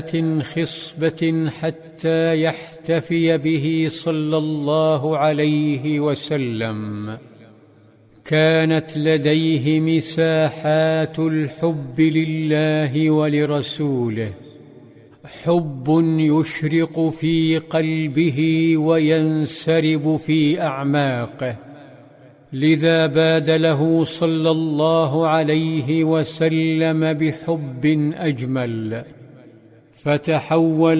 خصبة حتى يحتفي به صلى الله عليه وسلم. كانت لديه مساحات الحب لله ولرسوله، حب يشرق في قلبه وينسرب في أعماقه، لذا باد له صلى الله عليه وسلم بحب أجمل، فتحول